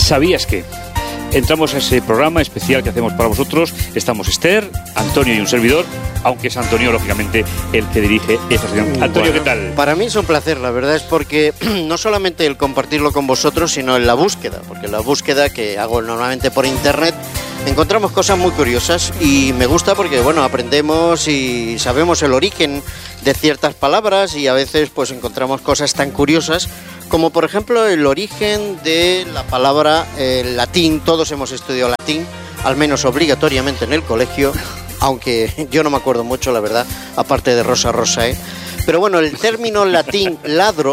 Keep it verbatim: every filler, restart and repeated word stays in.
¿Sabías qué? Entramos a ese programa especial que hacemos para vosotros. Estamos Esther, Antonio y un servidor, aunque es Antonio, lógicamente, el que dirige esta sección. Antonio, bueno, ¿qué tal? Para mí es un placer, la verdad es porque no solamente el compartirlo con vosotros, sino en la búsqueda, porque la búsqueda que hago normalmente por internet, encontramos cosas muy curiosas y me gusta porque, bueno, aprendemos y sabemos el origen de ciertas palabras y a veces pues encontramos cosas tan curiosas como por ejemplo el origen de la palabra eh, latín. Todos hemos estudiado latín, al menos obligatoriamente en el colegio, aunque yo no me acuerdo mucho, la verdad, aparte de Rosa Rosa, ¿eh? Pero bueno, el término latín ladro